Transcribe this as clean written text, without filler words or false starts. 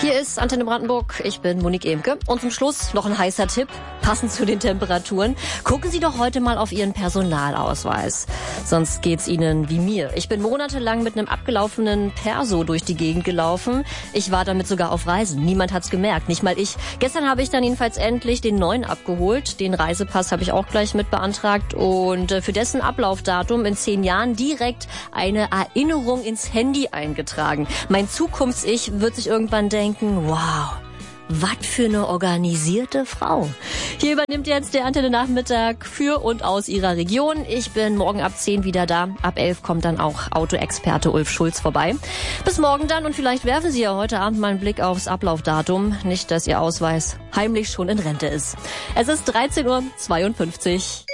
Hier ist Antenne Brandenburg, ich bin Monique Emke und zum Schluss noch ein heißer Tipp, passend zu den Temperaturen. Gucken Sie doch heute mal auf Ihren Personalausweis, sonst geht's Ihnen wie mir. Ich bin monatelang mit einem abgelaufenen Perso durch die Gegend gelaufen. Ich war damit sogar auf Reisen, niemand hat's gemerkt, nicht mal ich. Gestern habe ich dann jedenfalls endlich den neuen abgeholt, den Reisepass habe ich auch gleich mit beantragt und für dessen Ablaufdatum in 10 Jahren direkt eine Erinnerung ins Handy eingetragen. Mein Zukunfts-Ich wird sich irgendwann denken, wow, was für eine organisierte Frau. Hier übernimmt jetzt der Antenne Nachmittag für und aus Ihrer Region. Ich bin morgen ab 10 wieder da. Ab 11 kommt dann auch Autoexperte Ulf Schulz vorbei. Bis morgen dann und vielleicht werfen Sie ja heute Abend mal einen Blick aufs Ablaufdatum. Nicht, dass Ihr Ausweis heimlich schon in Rente ist. Es ist 13:52 Uhr.